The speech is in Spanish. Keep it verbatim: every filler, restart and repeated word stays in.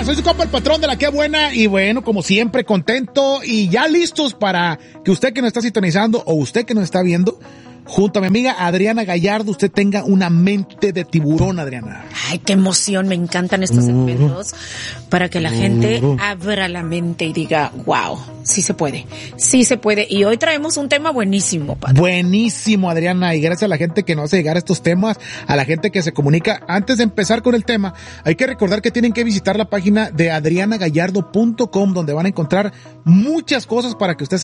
soy su compa el patrón de la que buena y bueno, como siempre, contento y ya listos para que usted que nos está sintonizando o usted que nos está viendo, junto a mi amiga Adriana Gallardo, usted tenga una mente de tiburón, Adriana. Ay, qué emoción, me encantan estos segmentos para que la gente abra la mente y diga, wow, sí se puede, sí se puede. Y hoy traemos un tema buenísimo, padre. Buenísimo, Adriana, y gracias a la gente que nos hace llegar a estos temas, a la gente que se comunica. Antes de empezar con el tema, hay que recordar que tienen que visitar la página de adriana gallardo punto com, donde van a encontrar muchas cosas para que usted